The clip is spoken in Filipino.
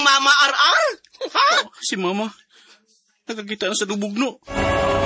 Mama Ar-Ar? Ha? Si Mama, nakakita na sa lubog, no?